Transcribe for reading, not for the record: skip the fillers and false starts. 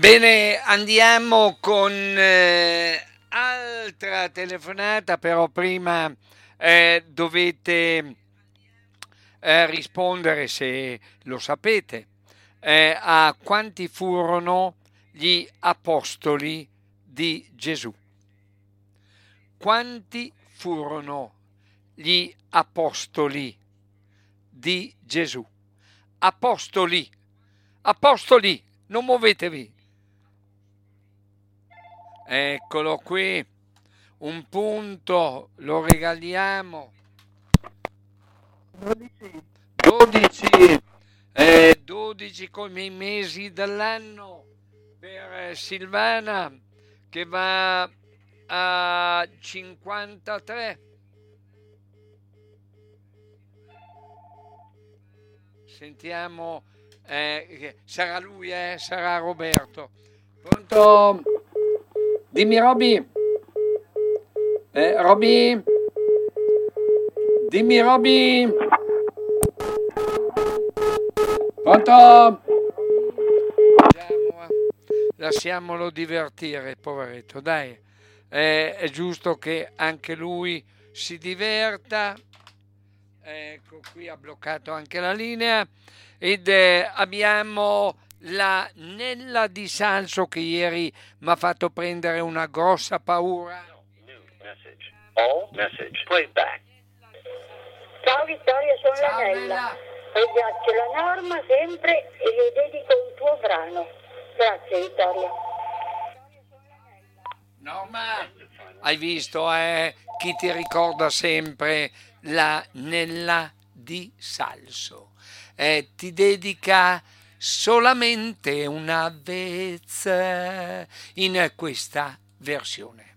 Bene, andiamo con altra telefonata, però prima dovete rispondere, se lo sapete, a quanti furono gli apostoli di Gesù. Quanti furono gli apostoli di Gesù? Apostoli, apostoli, non muovetevi. Eccolo qui, un punto lo regaliamo. 12, 12 come i mesi dell'anno per Silvana, che va a 53. Sentiamo, sarà lui, sarà Roberto. Pronto? Dimmi Roby. Roby? Dimmi Roby. Pronto? Lasciamolo divertire, poveretto, dai. È giusto che anche lui si diverta. Ecco, qui ha bloccato anche la linea. Ed abbiamo la Nella di Salso, che ieri mi ha fatto prendere una grossa paura. All message. Playback. Ciao Vittoria, sono Ciao, la Nella. Ringrazio la Norma sempre e le dedico un tuo brano. Grazie Vittoria. Norma, hai visto, chi ti ricorda sempre la Nella di Salso. Ti dedica solamente una vez in questa versione.